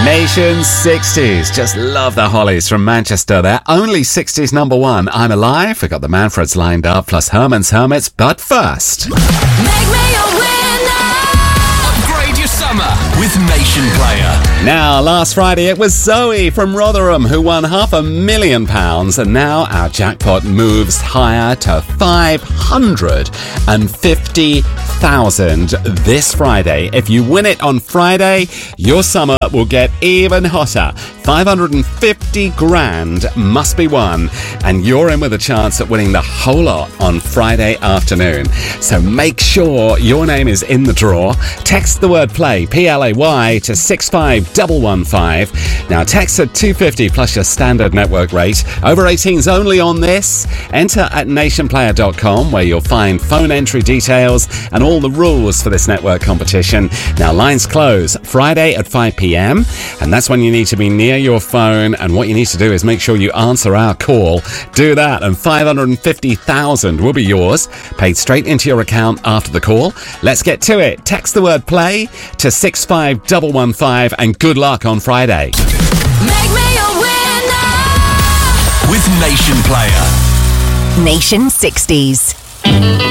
Nation 60s. Just love the Hollies from Manchester. They're only 60s number one. I'm Alive. We got the Manfreds lined up, plus Herman's Hermits. But first, Make me a winner. Upgrade your summer with Nation Player. now last Friday it was Zoe from Rotherham who won £500,000, and now our jackpot moves higher to 550,000 this Friday. If you win it on Friday, your summer will get even hotter. 550 grand must be won, and you're in with a chance at winning the whole lot on Friday afternoon. So make sure your name is in the draw. Text the word play, PLAY, to 65115. Now text at 250 plus your standard network rate. Over 18s only on this. Enter at nationplayer.com, where you'll find phone entry details and all the rules for this network competition. Now lines close Friday at 5 p.m, and that's when you need to be near your phone, and what you need to do is make sure you answer our call. Do that and 550,000 will be yours, paid straight into your account after the call. Let's get to it. Text the word play to 65115, and good luck on Friday. Make me a winner. With Nation Player. Nation 60s.